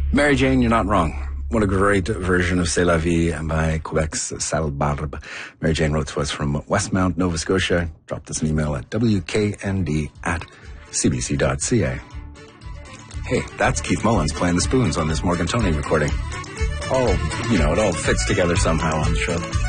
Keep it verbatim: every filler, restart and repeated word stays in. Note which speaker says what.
Speaker 1: Mary Jane, you're not wrong. What a great version of C'est la vie by Quebec's Sal Barbe. Mary Jane wrote to us from Westmount, Nova Scotia. Dropped us an email at w k n d at c b c dot c a. Hey, that's Keith Mullins playing the spoons on this Morgan Tony recording. All, you know, it all fits together somehow on the show.